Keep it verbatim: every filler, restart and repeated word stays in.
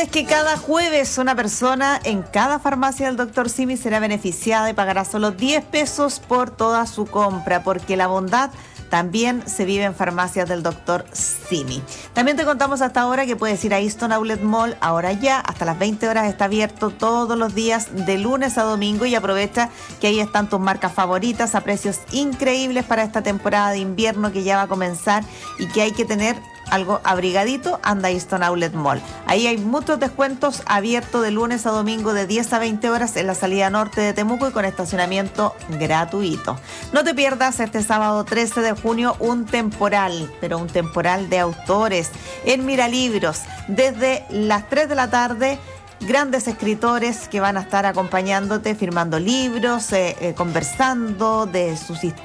ustedes que cada jueves una persona en cada farmacia del doctor Simi será beneficiada y pagará solo diez pesos por toda su compra, porque la bondad también se vive en farmacias del doctor Simi. También te contamos hasta ahora que puedes ir a Easton Outlet Mall ahora ya, hasta las veinte horas está abierto todos los días de lunes a domingo, y aprovecha que ahí están tus marcas favoritas a precios increíbles para esta temporada de invierno que ya va a comenzar y que hay que tener algo abrigadito. Anda a Easton Outlet Mall. Ahí hay muchos descuentos, abierto de lunes a domingo de diez a veinte horas en la salida norte de Temuco y con estacionamiento gratuito. No te pierdas este sábado trece de junio un temporal, pero un temporal de autores en Miralibros desde las tres de la tarde. Grandes escritores que van a estar acompañándote, firmando libros, eh, eh, conversando de sus historias